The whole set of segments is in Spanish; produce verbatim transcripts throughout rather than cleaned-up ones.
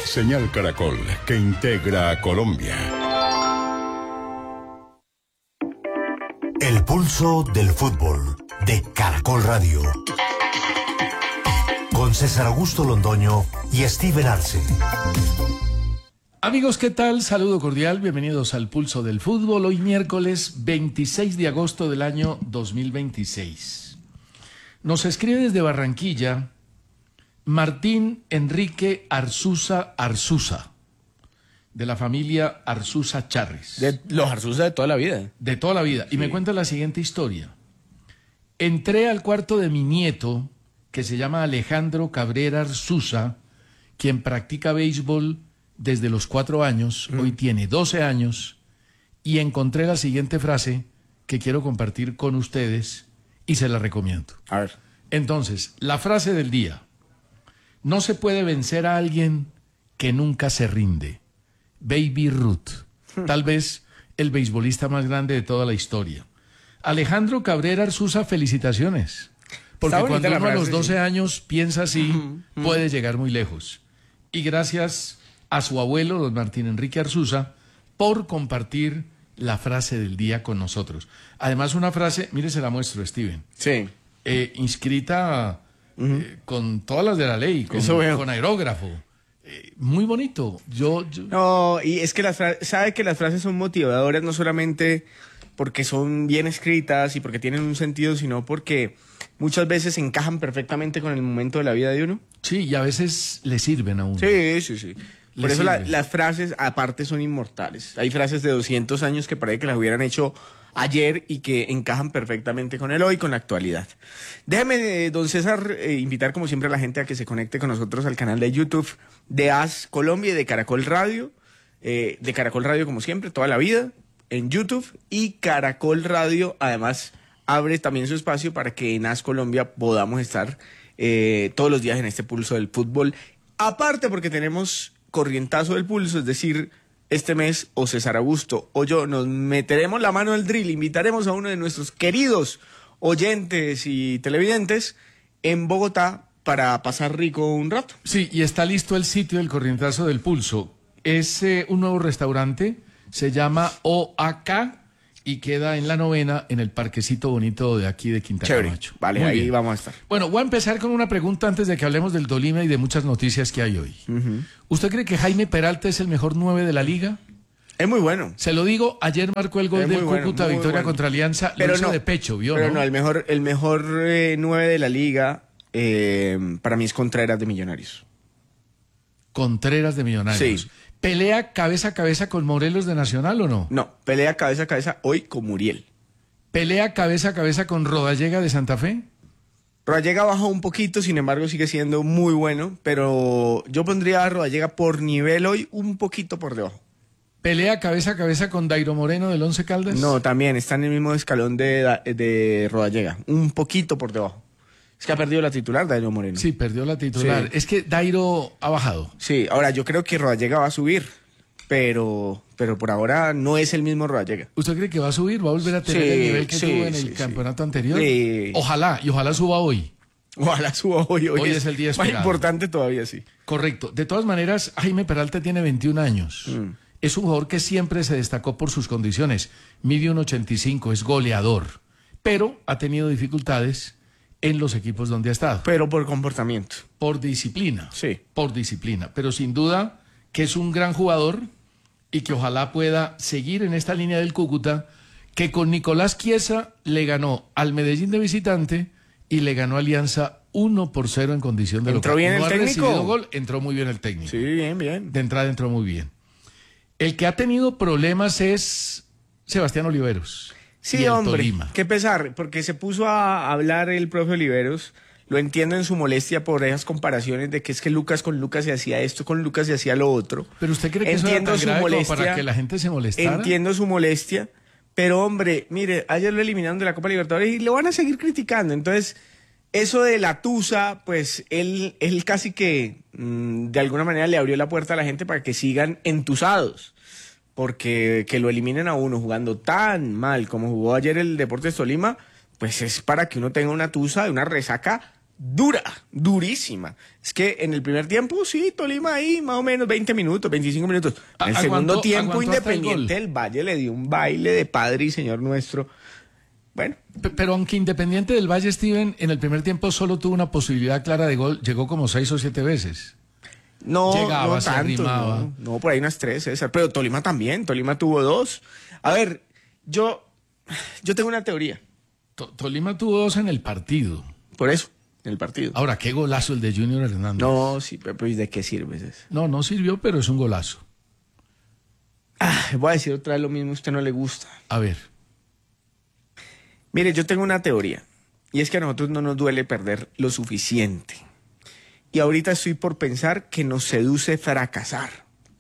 Señal Caracol, que integra a Colombia. El pulso del fútbol de Caracol Radio. Con César Augusto Londoño y Steven Arce. Amigos, ¿qué tal? Saludo cordial, bienvenidos al Pulso del Fútbol. Hoy miércoles veintiséis de agosto del año dos mil veintiséis. Nos escribe desde Barranquilla Martín Enrique Arzuza Arzuza, de la familia Arzuza Charris. De los Arzuza de toda la vida. De toda la vida. Y Sí. me cuenta la siguiente historia. Entré al cuarto de mi nieto, que se llama Alejandro Cabrera Arzuza, quien practica béisbol desde los cuatro años, mm. hoy tiene doce años, y encontré la siguiente frase que quiero compartir con ustedes y se la recomiendo. A ver. Entonces, la frase del día. No se puede vencer a alguien que nunca se rinde. Baby Ruth, tal vez el beisbolista más grande de toda la historia. Alejandro Cabrera Arzuza, felicitaciones. Porque cuando uno frase, a los doce sí. años piensa así, uh-huh, uh-huh. puede llegar muy lejos. Y gracias a su abuelo, don Martín Enrique Arzuza, por compartir la frase del día con nosotros. Además, una frase, mire, se la muestro, Steven. Sí. Eh, inscrita uh-huh. eh, con todas las de la ley, con, con aerógrafo. Eh, muy bonito. Yo, yo... No, y es que las frases, sabe que las frases son motivadoras no solamente porque son bien escritas y porque tienen un sentido, sino porque muchas veces encajan perfectamente con el momento de la vida de uno. Sí, y a veces le sirven a uno. Sí, sí, sí. Por le eso la, las frases aparte son inmortales. Hay frases de doscientos años que parece que las hubieran hecho ayer y que encajan perfectamente con el hoy, con la actualidad. Déjeme, don César, eh, invitar como siempre a la gente a que se conecte con nosotros al canal de YouTube de A S Colombia y de Caracol Radio, eh, de Caracol Radio como siempre, toda la vida, en YouTube, y Caracol Radio además abre también su espacio para que en A S Colombia podamos estar eh, todos los días en este pulso del fútbol. Aparte porque tenemos corrientazo del pulso, es decir, este mes o César Augusto o yo nos meteremos la mano al drill, invitaremos a uno de nuestros queridos oyentes y televidentes en Bogotá para pasar rico un rato. Sí, y está listo el sitio del corrientazo del pulso. Es eh, un nuevo restaurante, se llama O A K y queda en la Novena, en el parquecito bonito de aquí de Quinta Camacho. Vale, Muy ahí bien. Vamos a estar. Bueno, voy a empezar con una pregunta antes de que hablemos del Tolima y de muchas noticias que hay hoy. Uh-huh. ¿Usted cree que Jaime Peralta es el mejor nueve de la liga? Es muy bueno. Se lo digo, ayer marcó el gol del bueno, Cúcuta, victoria bueno. contra Alianza, pero lo hizo no, de pecho, ¿vio? Pero no, no el mejor, el mejor eh, nueve de la liga eh, para mí es Contreras de Millonarios. Contreras de Millonarios. Sí. ¿Pelea cabeza a cabeza con Morelos de Nacional o no? No, pelea cabeza a cabeza hoy con Muriel. ¿Pelea cabeza a cabeza con Rodallega de Santa Fe? Rodallega bajó un poquito, sin embargo sigue siendo muy bueno, pero yo pondría a Rodallega por nivel hoy un poquito por debajo. ¿Pelea cabeza a cabeza con Dairo Moreno del Once Caldas? No, también está en el mismo escalón de, de Rodallega, un poquito por debajo. Es que ha perdido la titular, Dairo Moreno. Sí, perdió la titular. Sí. Es que Dairo ha bajado. Sí, ahora yo creo que Rodallega va a subir, pero, pero por ahora no es el mismo Rodallega. ¿Usted cree que va a subir? ¿Va a volver a tener sí, el nivel que sí, tuvo en el sí, campeonato sí. anterior? Sí. Ojalá, y ojalá suba hoy. Ojalá suba hoy. Hoy, hoy es, es el día esperado. Más importante todavía, sí. Correcto. De todas maneras, Jaime Peralta tiene veintiún años. Mm. Es un jugador que siempre se destacó por sus condiciones. Mide un ochenta y cinco, es goleador. Pero ha tenido dificultades en los equipos donde ha estado. Pero por comportamiento. Por disciplina. Sí. Por disciplina. Pero sin duda que es un gran jugador y que ojalá pueda seguir en esta línea del Cúcuta, que con Nicolás Chiesa le ganó al Medellín de visitante y le ganó a Alianza uno por cero en condición de local. ¿Entró bien no el técnico? No ha recibido gol, entró muy bien el técnico. Sí, bien, bien. De entrada entró muy bien. El que ha tenido problemas es Sebastián Oliveros. Sí, hombre, Tolima. Qué pesar, porque se puso a hablar el profe Oliveros, lo entiendo en su molestia por esas comparaciones de que es que Lucas con Lucas se hacía esto, con Lucas se hacía lo otro. Pero usted cree que entiendo eso era tan su grave molestia, como para que la gente se molestara. Entiendo su molestia, pero hombre, mire, ayer lo eliminaron de la Copa Libertadores y lo van a seguir criticando, entonces eso de la tusa, pues él, él casi que mmm, de alguna manera le abrió la puerta a la gente para que sigan entusados. Porque que lo eliminen a uno jugando tan mal como jugó ayer el Deportes Tolima, pues es para que uno tenga una tusa, una resaca dura, durísima. Es que en el primer tiempo, sí, Tolima ahí más o menos veinte minutos, veinticinco minutos. En el Aguantó, segundo tiempo, Independiente el del Valle le dio un baile de Padre y Señor nuestro. Bueno. Pero aunque Independiente del Valle, Steven, en el primer tiempo solo tuvo una posibilidad clara de gol, llegó como seis o siete veces. No, Llegaba, no se tanto, arrimaba. no, no, por ahí unas tres, César. Pero Tolima también, Tolima tuvo dos. A ver, yo, yo tengo una teoría. To- Tolima tuvo dos en el partido. Por eso, en el partido. Ahora, qué golazo el de Junior Hernández. No, sí, pero pues, ¿de qué sirve eso? No, no sirvió, pero es un golazo. Ah, voy a decir otra vez lo mismo, a usted no le gusta. A ver. Mire, yo tengo una teoría, y es que a nosotros no nos duele perder lo suficiente. Y ahorita estoy por pensar que nos seduce fracasar.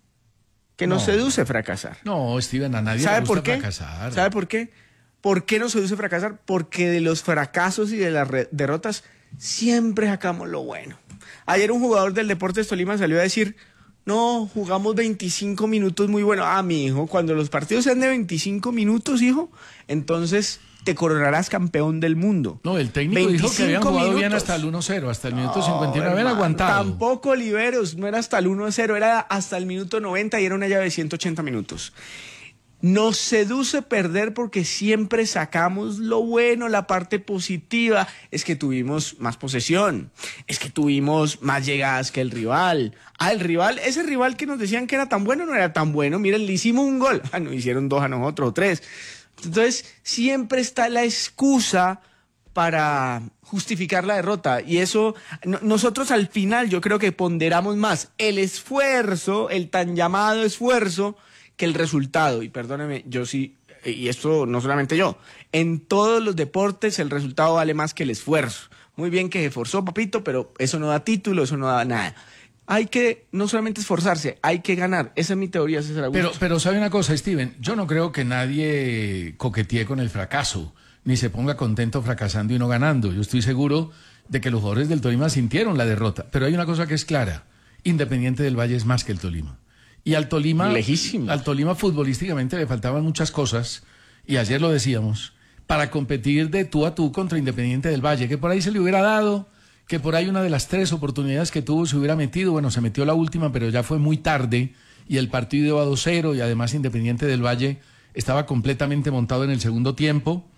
Que nos No. seduce fracasar. No, Steven, a nadie ¿Sabe le gusta por qué? fracasar. ¿Sabe por qué? ¿Por qué nos seduce fracasar? Porque de los fracasos y de las re- derrotas siempre sacamos lo bueno. Ayer un jugador del Deportes Tolima salió a decir, no, jugamos veinticinco minutos muy bueno. Ah, mi hijo, cuando los partidos sean de veinticinco minutos, hijo, entonces te coronarás campeón del mundo. No, el técnico dijo que habían veinticinco jugado bien minutos. hasta el uno cero, hasta el minuto No, cincuenta y nueve, habían hermano, aguantado. Tampoco, Oliveros, no era hasta el uno cero, era hasta el minuto noventa y era una llave de ciento ochenta minutos. Nos seduce perder porque siempre sacamos lo bueno, la parte positiva. Es que tuvimos más posesión, es que tuvimos más llegadas que el rival. Ah, el rival, ese rival que nos decían que era tan bueno, no era tan bueno. Miren, le hicimos un gol. Ah, nos hicieron dos a nosotros o tres. Entonces, siempre está la excusa para justificar la derrota. Y eso, no- nosotros al final yo creo que ponderamos más el esfuerzo, el tan llamado esfuerzo, que el resultado. Y perdóneme, yo sí, y esto no solamente yo, en todos los deportes el resultado vale más que el esfuerzo. Muy bien que se esforzó, papito, pero eso no da título, eso no da nada. Hay que no solamente esforzarse, hay que ganar. Esa es mi teoría, César Augusto. Pero, pero sabe una cosa, Steven, yo no creo que nadie coquetee con el fracaso, ni se ponga contento fracasando y no ganando. Yo estoy seguro de que los jugadores del Tolima sintieron la derrota, pero hay una cosa que es clara, Independiente del Valle es más que el Tolima. Y al Tolima, Lejísimo. al Tolima futbolísticamente le faltaban muchas cosas, y ayer lo decíamos, para competir de tú a tú contra Independiente del Valle, que por ahí se le hubiera dado, que por ahí una de las tres oportunidades que tuvo se hubiera metido, bueno, se metió la última, pero ya fue muy tarde, y el partido iba dos cero, y además Independiente del Valle estaba completamente montado en el segundo tiempo,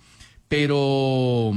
pero...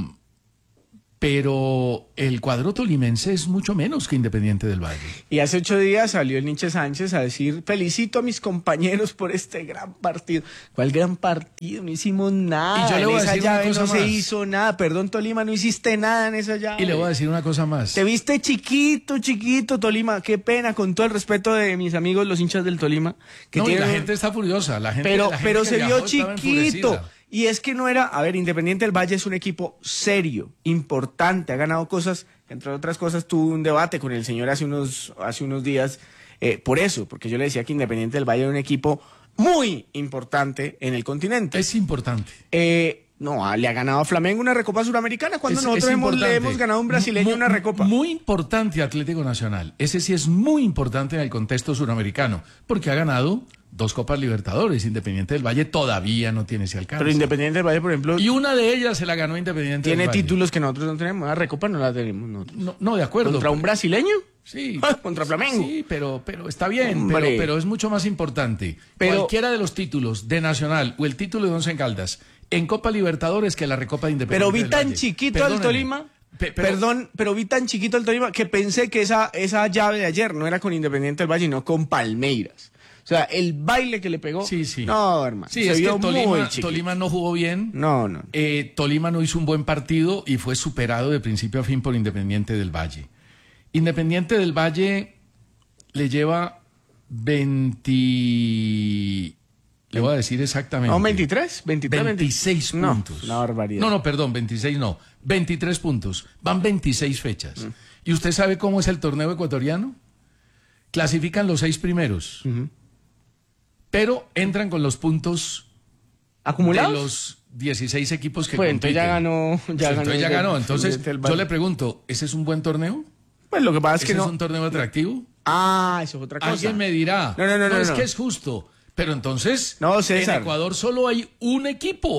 Pero el cuadro tolimense es mucho menos que Independiente del Valle. Y hace ocho días salió el Nietzsche Sánchez a decir, felicito a mis compañeros por este gran partido. ¿Cuál gran partido? No hicimos nada. Y yo le voy en a esa decir una llave cosa no se más. hizo nada. Perdón, Tolima, no hiciste nada en esa llave. Y le voy a decir una cosa más. Te viste chiquito, chiquito, Tolima. Qué pena, con todo el respeto de mis amigos, los hinchas del Tolima. Que No, y tienen- la gente está furiosa. La gente, pero la gente pero que se viajó vio estaba chiquito. enfurecida. Y es que no era, a ver, Independiente del Valle es un equipo serio, importante, ha ganado cosas, entre otras cosas tuve un debate con el señor hace unos, hace unos días, eh, por eso, porque yo le decía que Independiente del Valle era un equipo muy importante en el continente. Es importante. Eh, no, ah, le ha ganado a Flamengo una Recopa Suramericana, cuando Es- nosotros es hemos, le importante. hemos ganado a un brasileño Mu- una Recopa. Muy importante Atlético Nacional. Ese sí es muy importante en el contexto suramericano, porque ha ganado dos Copas Libertadores. Independiente del Valle todavía no tiene ese alcance. Pero Independiente del Valle, por ejemplo, Y una de ellas se la ganó Independiente tiene del Valle. títulos que nosotros no tenemos. La Recopa no la tenemos nosotros. No, no, de acuerdo. ¿Contra un brasileño? Sí. Ah, contra Flamengo. Sí, pero, pero está bien, Hombre. pero, pero es mucho más importante. Pero- Cualquiera de los títulos de Nacional o el título de Once Caldas en Copa Libertadores que la Recopa de Independiente Pero vi del tan Valle. chiquito al Perdóneme. Tolima. Pe- pero- Perdón, pero vi tan chiquito al Tolima que pensé que esa, esa llave de ayer no era con Independiente del Valle, sino con Palmeiras. O sea, el baile que le pegó. Sí, sí. No, hermano. Sí, se es que vio muy Tolima, chiquito. Tolima no jugó bien. No, no. Eh, Tolima no hizo un buen partido y fue superado de principio a fin por Independiente del Valle. Independiente del Valle le lleva veinte... Le voy a decir exactamente. No, veintitrés, veintitrés, veintiséis No, puntos. una barbaridad. No, no, perdón, veintiséis no. veintitrés puntos. Van veintiséis fechas. Mm. ¿Y usted sabe cómo es el torneo ecuatoriano? Clasifican los seis primeros. Pero entran con los puntos ¿Acumulados? de los dieciséis equipos que Pues compiten. entonces ya ganó. Ya Pues ganó entonces ya el- ganó. el Entonces Independiente del Valle. yo le pregunto, ¿ese es un buen torneo? Pues lo que pasa es ¿Ese que no. es un torneo atractivo? Ah, eso es otra cosa. Alguien me dirá. No, no, no, no, es no. que es justo. Pero entonces, No, César. en Ecuador solo hay un equipo.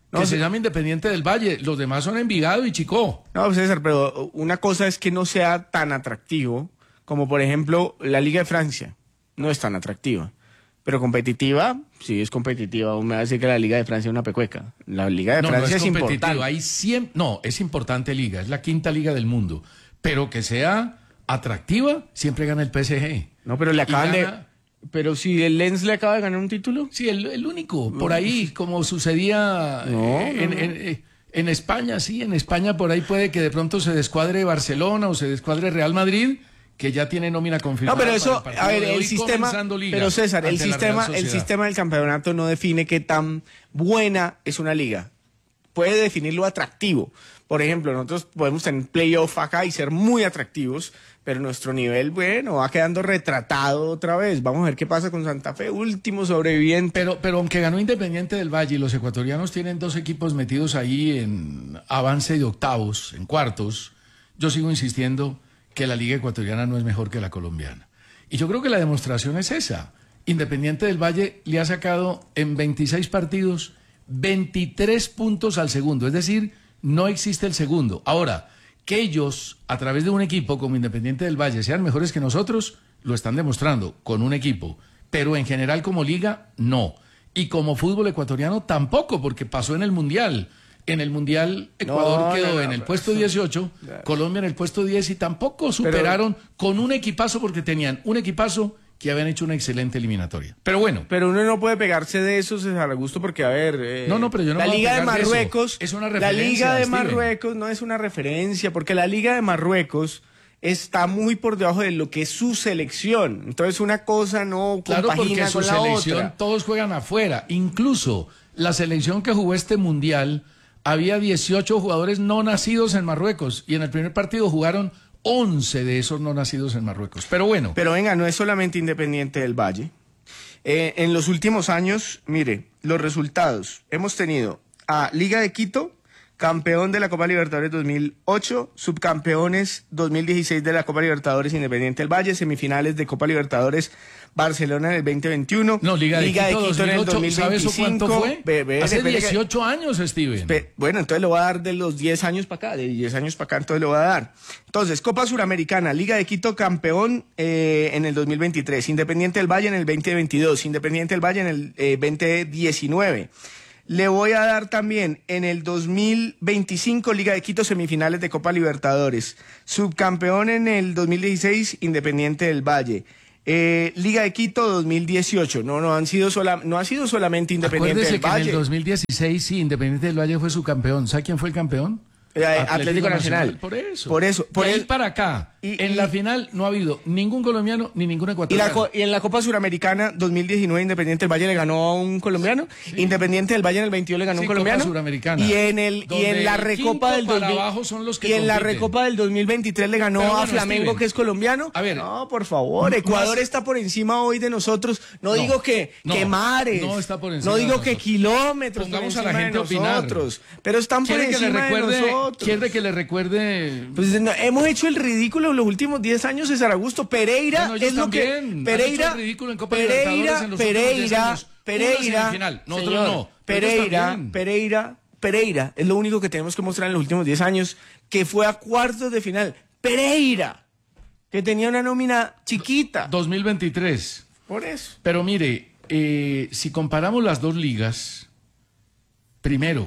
que no, se llama Independiente del Valle. Los demás son Envigado y Chicó. No, César, pero una cosa es que no sea tan atractivo como, por ejemplo, la Liga de Francia. No es tan atractiva. Pero competitiva, sí es competitiva. Me va a decir que la Liga de Francia es una pecueca. La Liga de no, Francia no es, es competitiva. importante. Hay cien... No, es importante liga. Es la quinta liga del mundo. Pero que sea atractiva, siempre gana el P S G. No, pero le acaban gana... de... Pero si el Lens le acaba de ganar un título. Sí, el, el único. Por ahí, como sucedía no, eh, en, no, no. En, en, en España, sí. En España por ahí puede que de pronto se descuadre Barcelona o se descuadre Real Madrid, que ya tiene nómina confirmada. No, pero eso, el a ver, el sistema, pero César, el sistema, el sistema del campeonato no define qué tan buena es una liga. Puede definirlo atractivo. Por ejemplo, nosotros podemos tener playoff acá y ser muy atractivos, pero nuestro nivel, bueno, va quedando retratado otra vez. Vamos a ver qué pasa con Santa Fe, último sobreviviente. Pero, pero aunque ganó Independiente del Valle y los ecuatorianos tienen dos equipos metidos ahí en avance de octavos, en cuartos, yo sigo insistiendo que la liga ecuatoriana no es mejor que la colombiana. Y yo creo que la demostración es esa. Independiente del Valle le ha sacado en veintiséis partidos veintitrés puntos al segundo, es decir, no existe el segundo. Ahora, que ellos, a través de un equipo como Independiente del Valle, sean mejores que nosotros, lo están demostrando con un equipo. Pero en general como liga, no. Y como fútbol ecuatoriano, tampoco, porque pasó en el Mundial. En el Mundial, Ecuador no, quedó no, no, en el pero puesto eso, dieciocho, ya. Colombia en el puesto diez y tampoco superaron pero, con un equipazo, porque tenían un equipazo que habían hecho una excelente eliminatoria. Pero bueno. Pero uno no puede pegarse de eso, César Augusto, porque, a ver... Eh, no, no, pero yo no la me voy Liga a de pegar Marruecos... De eso. Es una la referencia, Liga de Steven. Marruecos no es una referencia, porque la Liga de Marruecos está muy por debajo de lo que es su selección. Entonces una cosa no claro, compagina porque con su la selección otra. Todos juegan afuera. Incluso la selección que jugó este Mundial, había dieciocho jugadores no nacidos en Marruecos. Y en el primer partido jugaron once de esos no nacidos en Marruecos. Pero bueno. Pero venga, no es solamente Independiente del Valle. Eh, en los últimos años, mire, los resultados. Hemos tenido a Liga de Quito, campeón de la Copa Libertadores dos mil ocho, subcampeones dos mil dieciséis de la Copa Libertadores Independiente del Valle, semifinales de Copa Libertadores Barcelona en el veinte veintiuno. No, Liga de Liga Quito, de Quito en el dos mil ¿sabes veinticinco. cuánto fue? Ve, ve, Hace espere, dieciocho años, Steven. Pe, bueno, entonces le voy a dar de los diez años para acá, de diez años para acá, entonces le voy a dar. Entonces, Copa Suramericana, Liga de Quito campeón eh, en el dos mil veintitrés, Independiente del Valle en el veinte veintidós, Independiente del Valle en el eh, veinte diecinueve. Le voy a dar también en el dos mil veinticinco Liga de Quito semifinales de Copa Libertadores. Subcampeón en el dos mil dieciséis Independiente del Valle. Eh, Liga de Quito dos mil dieciocho. No, no han sido sola, no ha sido solamente Independiente Acuérdese del que Valle. en el dos mil dieciséis sí, Independiente del Valle fue su campeón. ¿Sabe quién fue el campeón? Eh, Atlético, Atlético Nacional. Nacional. Por eso. Por eso. Por de ahí el... para acá. Y, en y... la final no ha habido ningún colombiano ni ningún ¿Y, ecuatoriano. la, y en la Copa Suramericana dos mil diecinueve Independiente del Valle le ganó a un colombiano. Sí. Independiente del Valle en el veintidós le ganó a sí, un colombiano. Copa Suramericana. Y en el y en la Recopa del para abajo son los que y en la compiten. Recopa del dos mil veintitrés le ganó bueno, a Flamengo, Steven, que es colombiano. A ver, no, por favor, Ecuador más... está por encima hoy de nosotros. No, no digo que, no, que mares. No está por encima. No digo de que kilómetros. Pongamos por a la gente de nosotros, pero están por encima que le recuerde, de nosotros. ¿Quiere que le recuerde? Pues no, hemos hecho el ridículo en los últimos diez años, César Augusto. Pereira bueno, es lo también. que Pereira, Pereira, en Pereira, Pereira, Nosotros señor, no. Pereira, Pereira, Pereira es lo único que tenemos que mostrar en los últimos diez años, que fue a cuartos de final. Pereira, que tenía una nómina chiquita. dos mil veintitrés. Por eso. Pero mire, eh, si comparamos las dos ligas, primero,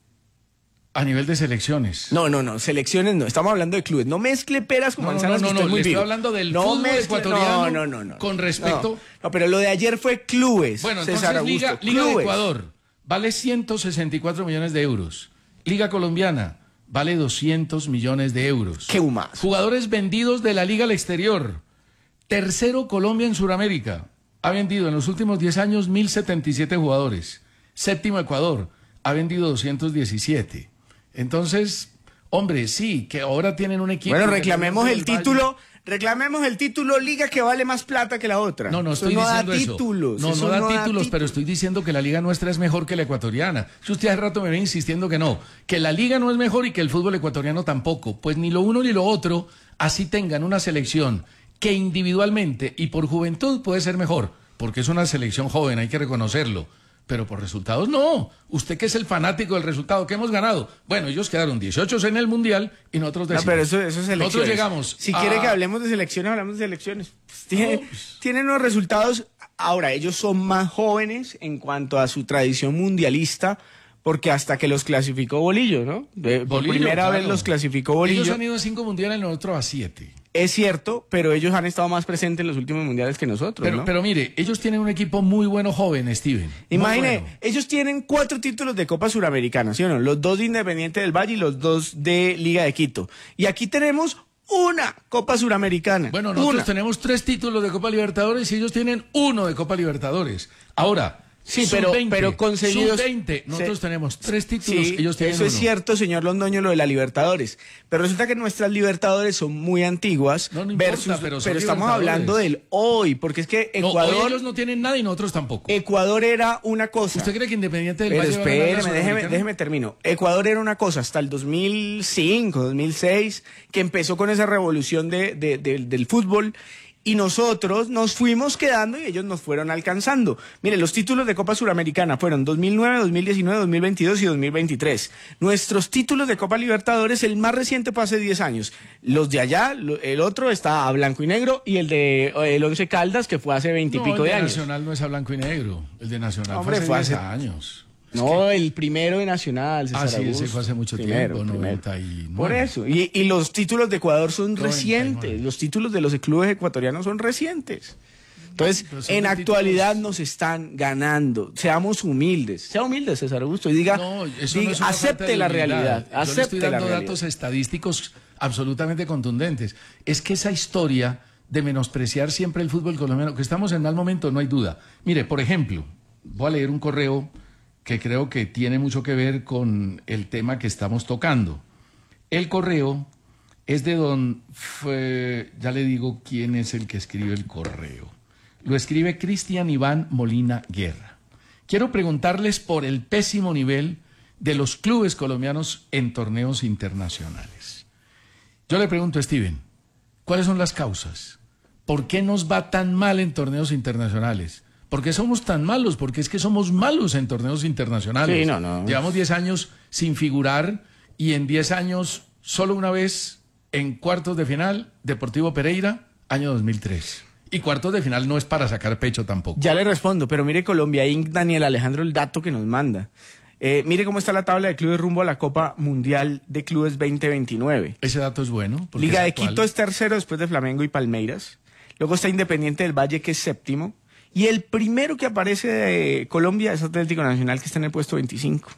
a nivel de selecciones. No, no, no, selecciones no. Estamos hablando de clubes. No mezcle peras con no, manzanas. No, no, no, no, no. Le estoy hablando del no fútbol mezcle, ecuatoriano. No, no, no, no. Con respecto. No, no, pero lo de ayer fue clubes. Bueno, César entonces Augusto, Liga, Liga clubes. de Ecuador vale ciento sesenta y cuatro millones de euros. Liga Colombiana vale doscientos millones de euros. ¿Qué más? Jugadores vendidos de la Liga al exterior. Tercero, Colombia en Sudamérica. Ha vendido en los últimos diez años mil setenta y siete jugadores. Séptimo, Ecuador. Ha vendido doscientos diecisiete. Entonces, hombre, sí, que ahora tienen un equipo... Bueno, reclamemos el título, reclamemos el título Liga que vale más plata que la otra. No, no eso estoy no diciendo da eso. Títulos, no, eso no da no títulos, da títulos, pero estoy diciendo que la Liga nuestra es mejor que la ecuatoriana. Si usted hace rato me viene insistiendo que no, que la Liga no es mejor y que el fútbol ecuatoriano tampoco. Pues ni lo uno ni lo otro, así tengan una selección que individualmente y por juventud puede ser mejor, porque es una selección joven, hay que reconocerlo. pero por resultados no. Usted que es el fanático del resultado, ¿qué hemos ganado? Bueno, ellos quedaron dieciocho en el Mundial y nosotros decimos. No, pero eso, eso es elecciones. Nosotros llegamos. Si a... quiere que hablemos de selecciones, hablamos de selecciones. Pues tiene, no, pues... tienen unos resultados. Ahora, ellos son más jóvenes en cuanto a su tradición mundialista, porque hasta que los clasificó Bolillo, ¿no? De, Bolillo, por primera claro. vez los clasificó Bolillo. Ellos han ido a cinco mundiales, nosotros a siete. Es cierto, pero ellos han estado más presentes en los últimos mundiales que nosotros, Pero, ¿no? pero mire, ellos tienen un equipo muy bueno joven, Steven. Imagine, bueno. ellos tienen cuatro títulos de Copa Suramericana, ¿sí o no? Los dos de Independiente del Valle y los dos de Liga de Quito. Y aquí tenemos una Copa Suramericana. Bueno, nosotros una. tenemos tres títulos de Copa Libertadores y ellos tienen uno de Copa Libertadores. Ahora... Sí, pero, pero conseguidos... sub veinte, nosotros se, tenemos tres títulos, sí, ellos tienen eso uno. es cierto, señor Londoño, lo de la Libertadores. Pero resulta que nuestras Libertadores son muy antiguas. No, no importa, versus, pero son pero estamos hablando del hoy, porque es que Ecuador... No, hoy ellos no tienen nada y nosotros tampoco. Ecuador era una cosa. ¿Usted cree que Independiente del Pero Valle va a ganar la espéreme, déjeme, Sudamericana? déjeme termino. Ecuador era una cosa hasta el dos mil cinco, dos mil seis, que empezó con esa revolución de, de, de, del fútbol. Y nosotros nos fuimos quedando y ellos nos fueron alcanzando. Mire, los títulos de Copa Suramericana fueron dos mil nueve, dos mil diecinueve, dos mil veintidós y dos mil veintitrés. Nuestros títulos de Copa Libertadores, el más reciente fue hace diez años. Los de allá, el otro está a blanco y negro y el de el Once Caldas, que fue hace veintipico no, de el de años. Nacional no es a blanco y negro. El de Nacional Hombre, fue fue hace hace- diez años. No, el primero de Nacional, César Ah, sí, ese Augusto. fue hace mucho Primero, tiempo, primero. noventa y nueve. Por eso. Y, y los títulos de Ecuador son noventa y recientes. nueve. Los títulos de los clubes ecuatorianos son recientes. Entonces, Pero son en de actualidad títulos- nos están ganando. Seamos humildes. Sea humilde, César Augusto. Y diga, No, eso diga- no es una acepte falta de la humildad. realidad. Yo le Acepte estoy la dando realidad. datos estadísticos absolutamente contundentes. Es que esa historia de menospreciar siempre el fútbol colombiano, que estamos en mal momento, no hay duda. Mire, por ejemplo, voy a leer un correo que creo que tiene mucho que ver con el tema que estamos tocando. El correo es de don... Fue, ya le digo quién es el que escribe el correo. Lo escribe Cristian Iván Molina Guerra. Quiero preguntarles por el pésimo nivel de los clubes colombianos en torneos internacionales. Yo le pregunto a Steven, ¿cuáles son las causas? ¿Por qué nos va tan mal en torneos internacionales? ¿Por qué somos tan malos? Porque es que somos malos en torneos internacionales. Sí, no, no. Llevamos diez años sin figurar y en diez años solo una vez en cuartos de final, Deportivo Pereira, año dos mil tres. Y cuartos de final no es para sacar pecho tampoco. Ya le respondo, pero mire Colombia Inc, Daniel Alejandro, el dato que nos manda. Eh, mire cómo está la tabla de clubes rumbo a la Copa Mundial de Clubes veinte veintinueve. Ese dato es bueno. porque Liga es de actual. Quito es tercero después de Flamengo y Palmeiras. Luego está Independiente del Valle, que es séptimo. Y el primero que aparece de Colombia es Atlético Nacional, que está en el puesto veinticinco.